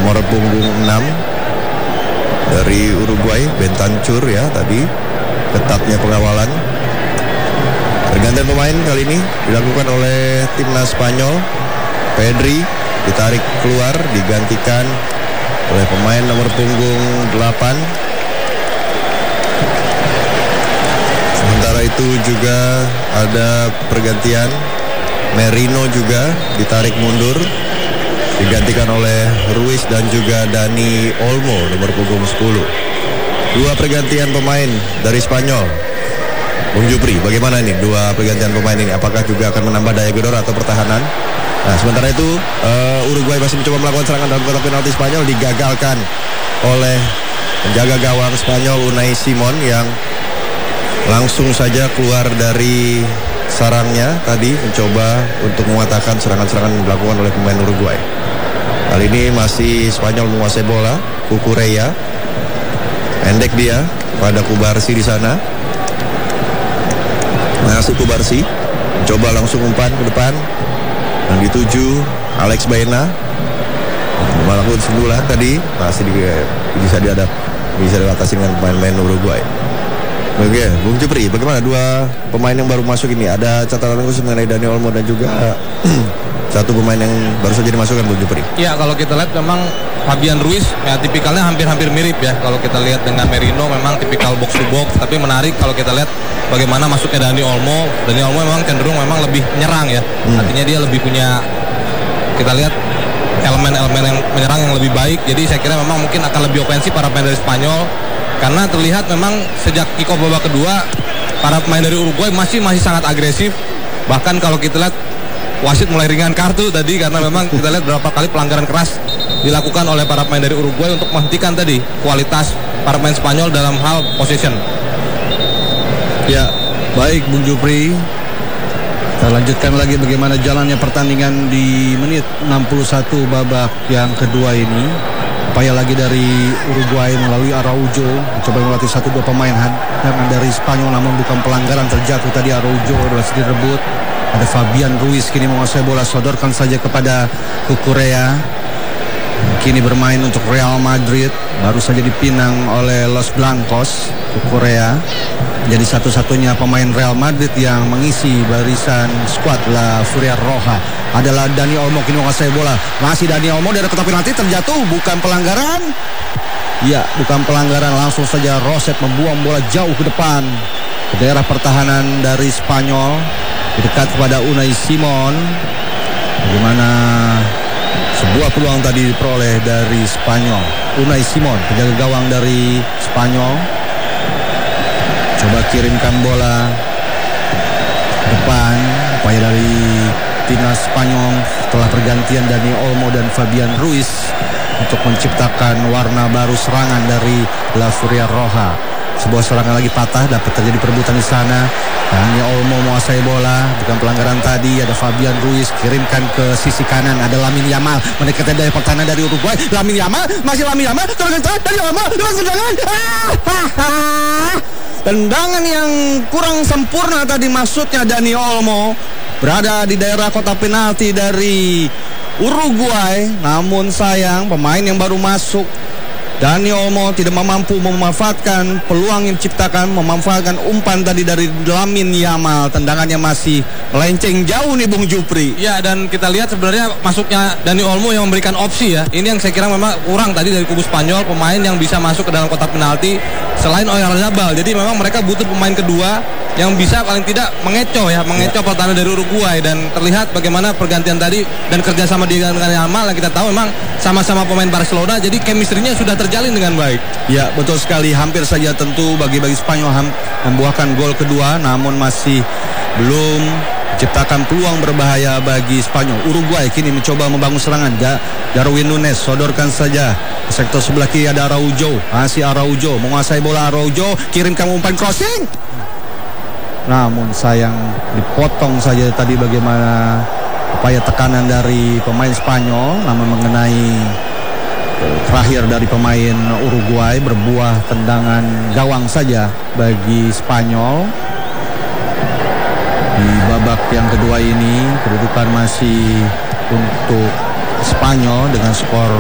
nomor punggung 6 dari Uruguay, Bentancur ya tadi. Ketatnya pengawalan. Pergantian pemain kali ini dilakukan oleh timnas Spanyol. Pedri ditarik keluar, digantikan oleh pemain nomor punggung 8. Sementara itu juga ada pergantian. Merino juga ditarik mundur, digantikan oleh Ruiz dan juga Dani Olmo nomor punggung 10. Dua pergantian pemain dari Spanyol. Bung Jupri, bagaimana ini dua pergantian pemain ini? Apakah juga akan menambah daya gedor atau pertahanan? Nah, sementara itu Uruguay masih mencoba melakukan serangan dalam kotak penalti Spanyol, digagalkan oleh penjaga gawang Spanyol Unai Simon yang langsung saja keluar dari sarangnya tadi, mencoba untuk mengatakan serangan-serangan yang dilakukan oleh pemain Uruguay. Kali ini masih Spanyol menguasai bola. Cucurella pendek dia pada Cubarsí di sana. Masuk Cubarsí, mencoba langsung umpan ke depan yang dituju Alex Baena. Melakukan sundulan tadi masih bisa diatasi dengan pemain Uruguay. Oke, Bung Jupri, bagaimana dua pemain yang baru masuk ini? Ada catatan khusus mengenai Dani Olmo dan juga satu pemain yang baru saja dimasukkan, Bung Jupri. Ya, kalau kita lihat memang Fabian Ruiz ya tipikalnya hampir-hampir mirip ya. Kalau kita lihat dengan Merino memang tipikal box to box, tapi menarik kalau kita lihat bagaimana masuknya Dani Olmo. Dani Olmo memang cenderung memang lebih menyerang ya. Artinya dia lebih punya, kita lihat elemen-elemen yang menyerang yang lebih baik. Jadi saya kira memang mungkin akan lebih ofensif para pemain dari Spanyol, karena terlihat memang sejak kick off babak kedua para pemain dari Uruguay masih sangat agresif. Bahkan kalau kita lihat wasit mulai ringan kartu tadi, karena memang kita lihat berapa kali pelanggaran keras dilakukan oleh para pemain dari Uruguay untuk menghentikan tadi kualitas para pemain Spanyol dalam hal possession. Ya, baik Bung Jupri. Kita lanjutkan lagi bagaimana jalannya pertandingan di menit 61 babak yang kedua ini. Upaya lagi dari Uruguay melalui Araujo, mencoba melatih 1-2 pemain dari Spanyol, namun bukan pelanggaran, terjatuh tadi Araujo, berhasil direbut. Ada Fabian Ruiz kini menguasai bola, sodorkan saja kepada Cucurella. Kini bermain untuk Real Madrid, baru saja dipinang oleh Los Blancos. Cucurella jadi satu-satunya pemain Real Madrid yang mengisi barisan skuad La Furia Roja. Adalah Dani Olmo kini menguasai bola, masih Dani Olmo dari kotak penalti, terjatuh, bukan pelanggaran. Ya, bukan pelanggaran, langsung saja Roset membuang bola jauh ke depan ke daerah pertahanan dari Spanyol, dekat kepada Unai Simon. Bagaimana sebuah peluang tadi diperoleh dari Spanyol. Unai Simon, penjaga gawang dari Spanyol, coba kirimkan bola depan. Upaya dari timnas Spanyol setelah pergantian Dani Olmo dan Fabian Ruiz untuk menciptakan warna baru serangan dari La Furia Roja. Sebuah serangan lagi patah, dapat terjadi perebutan di sana. Dani Olmo menguasai bola, bukan pelanggaran tadi. Ada Fabian Ruiz, kirimkan ke sisi kanan. Ada Lamine Yamal mendekati dari pertahanan dari Uruguay. Lamine Yamal, masih Lamine Yamal, Dani Olmo, tendangan. Tendangan yang kurang sempurna tadi, maksudnya Dani Olmo berada di daerah kotak penalti dari Uruguay. Namun sayang, pemain yang baru masuk Dani Olmo tidak mampu memanfaatkan peluang yang diciptakan, memanfaatkan umpan tadi dari Lamine Yamal. Tendangannya masih melenceng jauh nih Bung Jupri. Ya, dan kita lihat sebenarnya masuknya Dani Olmo yang memberikan opsi ya. Ini yang saya kira memang kurang tadi dari kubu Spanyol, pemain yang bisa masuk ke dalam kotak penalti selain Oyarzabal. Jadi memang mereka butuh pemain kedua yang bisa paling tidak mengecoh pertahanan dari Uruguay. Dan terlihat bagaimana pergantian tadi dan kerjasama dengan Yamal yang kita tahu memang sama-sama pemain Barcelona, jadi chemistry-nya sudah terjalin dengan baik. Ya, betul sekali. Hampir saja tentu bagi Spanyol membuahkan gol kedua, namun masih belum menciptakan peluang berbahaya bagi Spanyol. Uruguay kini mencoba membangun serangan. Darwin Núñez sodorkan saja sektor sebelah kiri, ada Araujo. Masih Araujo menguasai bola. Araujo kirimkan umpan crossing, namun sayang dipotong saja tadi. Bagaimana upaya tekanan dari pemain Spanyol, namun mengenai terakhir dari pemain Uruguay, berbuah tendangan gawang saja bagi Spanyol. Di babak yang kedua ini kedudukan masih untuk Spanyol dengan skor